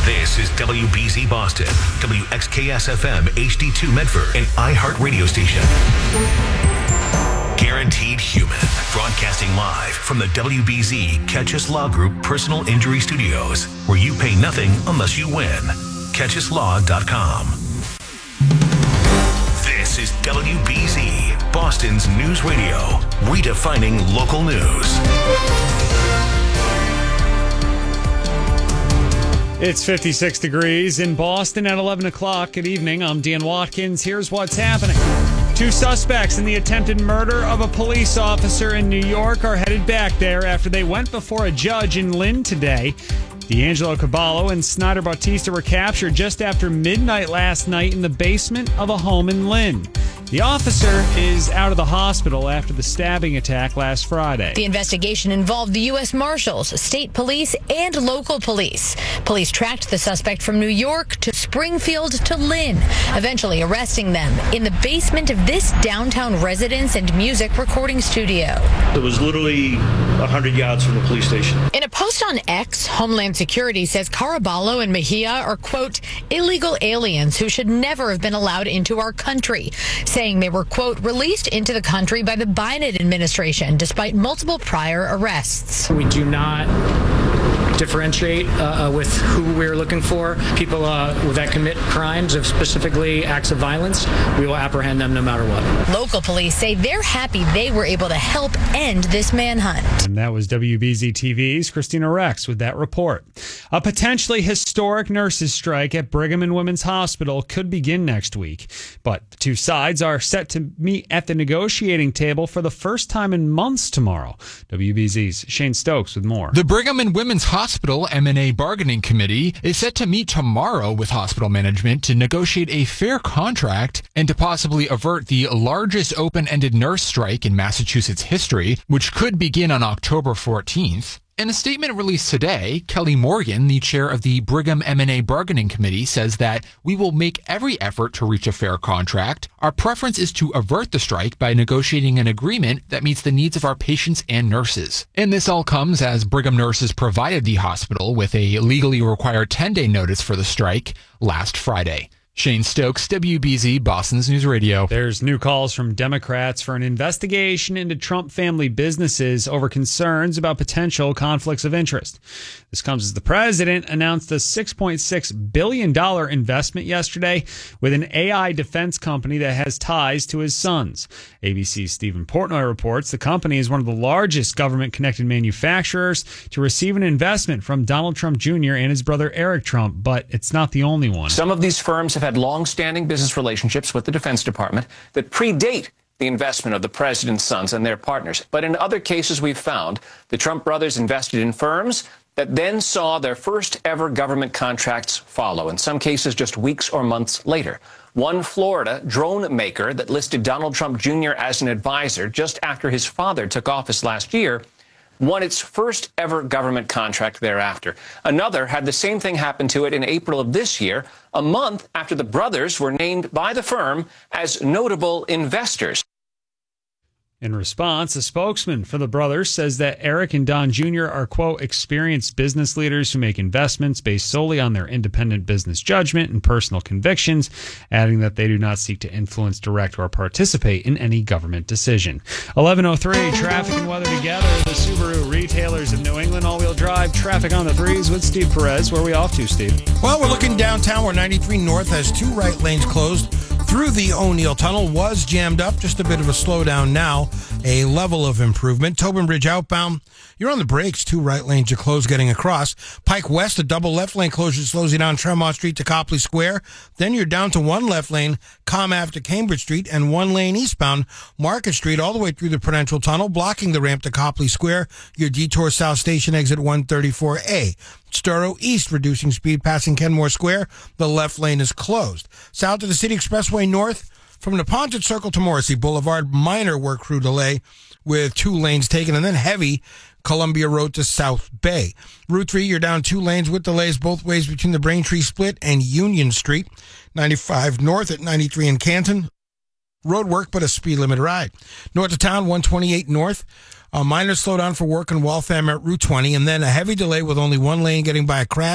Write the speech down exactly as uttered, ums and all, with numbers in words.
This is W B Z Boston, W X K S F M H D two Medford, and iHeart Radio Station. Guaranteed Human, broadcasting live from the W B Z Catch Us Law Group Personal Injury Studios, where you pay nothing unless you win. catch us law dot com. This is W B Z, Boston's news radio, redefining local news. It's fifty-six degrees in Boston at eleven o'clock. Good evening. I'm Dan Watkins. Here's what's happening. Two suspects in the attempted murder of a police officer in New York are headed back there after they went before a judge in Lynn today. D'Angelo Caballo and Snyder Bautista were captured just after midnight last night in the basement of a home in Lynn. The officer is out of the hospital after the stabbing attack last Friday. The investigation involved the U S Marshals, state police, and local police. Police tracked the suspect from New York to Springfield to Lynn, eventually arresting them in the basement of this downtown residence and music recording studio. It was literally one hundred yards from the police station. In a post on X, Homeland Security says Caraballo and Mejia are, quote, illegal aliens who should never have been allowed into our country, saying they were, quote, released into the country by the Biden administration despite multiple prior arrests. We do not differentiate uh, with who we're looking for. People uh, that commit crimes, of specifically acts of violence, we will apprehend them no matter what. Local police say they're happy they were able to help end this manhunt. And that was W B Z T V's Christina Rex with that report. A potentially historic nurses' strike at Brigham and Women's Hospital could begin next week. But the two sides are set to meet at the negotiating table for the first time in months tomorrow. W B Z's Shane Stokes with more. The Brigham and Women's Hospital M and A Bargaining Committee is set to meet tomorrow with hospital management to negotiate a fair contract and to possibly avert the largest open-ended nurse strike in Massachusetts history, which could begin on October fourteenth. In a statement released today, Kelly Morgan, the chair of the Brigham M and A Bargaining Committee, says that we will make every effort to reach a fair contract. Our preference is to avert the strike by negotiating an agreement that meets the needs of our patients and nurses. And this all comes as Brigham nurses provided the hospital with a legally required ten-day notice for the strike last Friday. Shane Stokes, W B Z, Boston's News Radio. There's new calls from Democrats for an investigation into Trump family businesses over concerns about potential conflicts of interest. This comes as the president announced a six point six billion dollars investment yesterday with an A I defense company that has ties to his sons. A B C's Stephen Portnoy reports the company is one of the largest government-connected manufacturers to receive an investment from Donald Trump Junior and his brother Eric Trump, but it's not the only one. Some of these firms have had long-standing business relationships with the Defense Department that predate the investment of the president's sons and their partners. But in other cases we've found, the Trump brothers invested in firms that then saw their first ever government contracts follow, in some cases just weeks or months later. One Florida drone maker that listed Donald Trump Junior as an advisor just after his father took office last year won its first ever government contract thereafter. Another had the same thing happen to it in April of this year, a month after the brothers were named by the firm as notable investors. In response, a spokesman for the brothers says that Eric and Don Junior are, quote, experienced business leaders who make investments based solely on their independent business judgment and personal convictions, adding that they do not seek to influence, direct, or participate in any government decision. eleven oh three, traffic and weather together. The Subaru retailers of New England all-wheel drive traffic on the threes with Steve Perez. Where are we off to, Steve? Well, we're looking downtown where ninety-three North has two right lanes closed through the O'Neill Tunnel. Was jammed up, just a bit of a slowdown now. A level of improvement. Tobin Bridge outbound, you're on the brakes. Two right lanes are closed getting across. Pike West, a double left lane closure slows you down Tremont Street to Copley Square. Then you're down to one left lane, Com Ave to Cambridge Street, and one lane eastbound Market Street all the way through the Prudential Tunnel, blocking the ramp to Copley Square. Your detour South Station exit one thirty-four A. Storrow East, reducing speed passing Kenmore Square. The left lane is closed. South of the City Expressway North, from Neponset Circle to Morrissey Boulevard, minor work crew delay with two lanes taken, and then heavy Columbia Road to South Bay. Route three, you're down two lanes with delays both ways between the Braintree Split and Union Street. ninety-five North at ninety-three in Canton. Road work, but a speed limit ride. North of town, one twenty-eight North. A minor slowdown for work in Waltham at Route twenty, and then a heavy delay with only one lane getting by a crash.